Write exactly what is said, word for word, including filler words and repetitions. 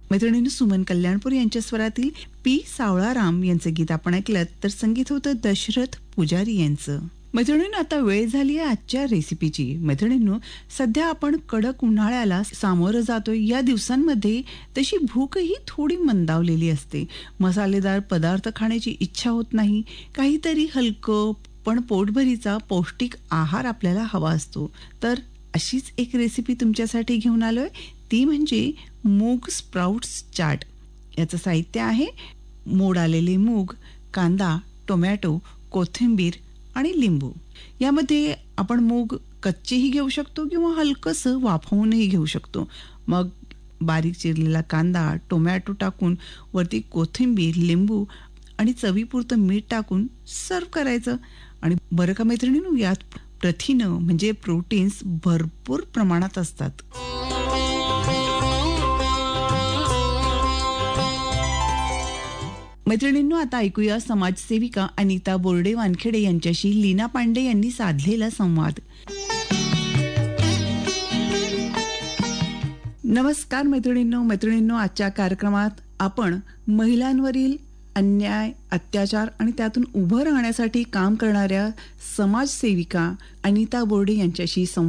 मैत्रिणींनो, सुमन कल्याणपूर यांच्या स्वरातील पी सावळाराम यांचं गीत आपण ऐकलं, तर संगीत होतं दशरथ पुजारी यांचं. मैत्रिणींनो, आता वेळ झाली आहे आजच्या रेसिपीची. मैत्रिणींनो, सध्या आपण कडक उन्हाळ्याला सामोरं जातोय. या दिवसांमध्ये तशी भूकही थोडी मंदावलेली असते. मसालेदार पदार्थ खाण्याची इच्छा होत नाही. काहीतरी हलकं पण पोटभरीचा पौष्टिक आहार आपल्याला हवा असतो. तर अशीच एक रेसिपी तुमच्यासाठी घेऊन आलोय, ती म्हणजे मूग स्प्राउट्स चाट. याचं साहित्य आहे मोड आलेले मूग, कांदा, टोमॅटो, कोथिंबीर आणि लिंबू. यामध्ये आपण मूग कच्चेही घेऊ शकतो किंवा हलकंसं वाफवूनही घेऊ शकतो. मग बारीक चिरलेला कांदा, टोमॅटो टाकून वरती कोथिंबीर, लिंबू आणि चवीपुरतं मीठ टाकून सर्व करायचं. आणि बरं का मैत्रिणींनो, यात प्रथिनं म्हणजे प्रोटीन्स भरपूर प्रमाणात असतात. मैत्रिणींनो, आता ऐकूया समाजसेविका अनिता बोर्डे वानखेडे यांच्याशी लीना पांडे यांनी साधलेला संवाद. नमस्कार मैत्रिणींनो. मैत्रिणींनो, आजच्या कार्यक्रमात आपण महिलांवरील अन्याय, अत्याचार आणि त्यातून उभं राहण्यासाठी काम करणाऱ्या समाजसेविका अनिता बोर्डे यांच्याशी संवाद